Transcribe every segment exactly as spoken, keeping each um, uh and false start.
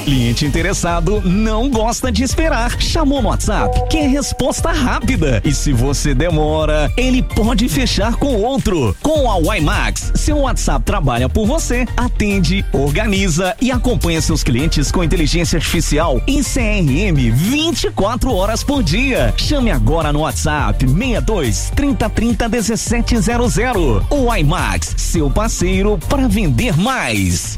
Cliente interessado não gosta de esperar. Chamou no WhatsApp, quer resposta rápida. E se você demora, ele pode fechar com outro. Com a WiMax, seu WhatsApp trabalha por você, atende, organiza e acompanha seus clientes com inteligência artificial em C R M vinte e quatro horas por dia. Chame agora no WhatsApp seis dois, trinta, trinta, dezessete zero zero. O WiMax, seu parceiro para vender mais.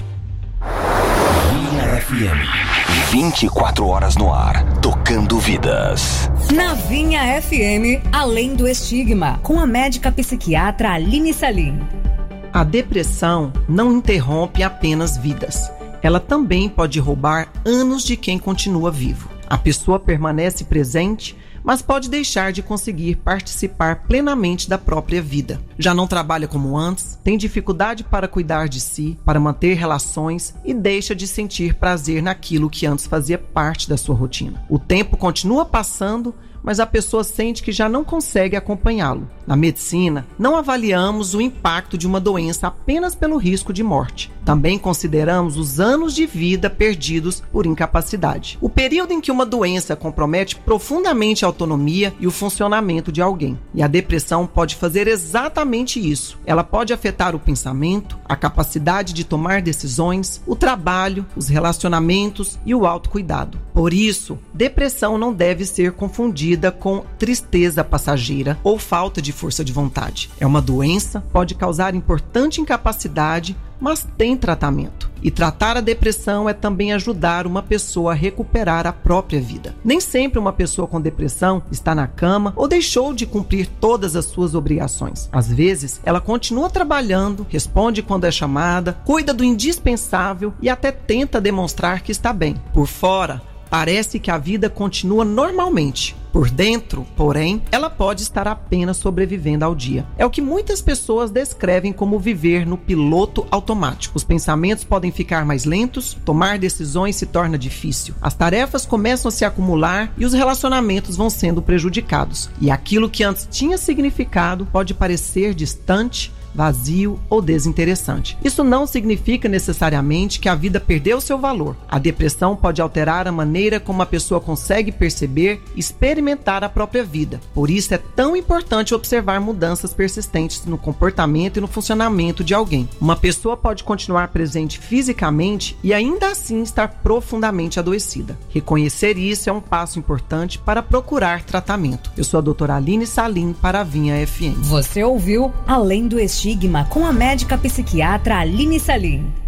Vinha F M, vinte e quatro horas no ar, tocando vidas. Na Vinha F M, Além do Estigma, com a médica psiquiatra Aline Salim. A depressão não interrompe apenas vidas. Ela também pode roubar anos de quem continua vivo. A pessoa permanece presente, mas pode deixar de conseguir participar plenamente da própria vida. Já não trabalha como antes, tem dificuldade para cuidar de si, para manter relações e deixa de sentir prazer naquilo que antes fazia parte da sua rotina. O tempo continua passando, mas a pessoa sente que já não consegue acompanhá-lo. Na medicina, não avaliamos o impacto de uma doença apenas pelo risco de morte. Também consideramos os anos de vida perdidos por incapacidade. O período em que uma doença compromete profundamente a autonomia e o funcionamento de alguém. E a depressão pode fazer exatamente isso. Ela pode afetar o pensamento, a capacidade de tomar decisões, o trabalho, os relacionamentos e o autocuidado. Por isso, depressão não deve ser confundida com tristeza passageira ou falta de força de vontade. É uma doença, pode causar importante incapacidade, mas tem tratamento. E tratar a depressão é também ajudar uma pessoa a recuperar a própria vida. Nem sempre uma pessoa com depressão está na cama ou deixou de cumprir todas as suas obrigações. Às vezes, ela continua trabalhando, responde quando é chamada, cuida do indispensável e até tenta demonstrar que está bem. Por fora, parece que a vida continua normalmente. Por dentro, porém, ela pode estar apenas sobrevivendo ao dia. É o que muitas pessoas descrevem como viver no piloto automático. Os pensamentos podem ficar mais lentos, tomar decisões se torna difícil. As tarefas começam a se acumular e os relacionamentos vão sendo prejudicados. E aquilo que antes tinha significado pode parecer distante, vazio ou desinteressante. Isso não significa necessariamente que a vida perdeu seu valor. A depressão pode alterar a maneira como a pessoa consegue perceber e experimentar a própria vida. Por isso é tão importante observar mudanças persistentes no comportamento e no funcionamento de alguém. Uma pessoa pode continuar presente fisicamente e ainda assim estar profundamente adoecida. Reconhecer isso é um passo importante para procurar tratamento. Eu sou a doutora Aline Salim para a Vinha F M. Você ouviu Além do Estigma com a médica psiquiatra Aline Salim.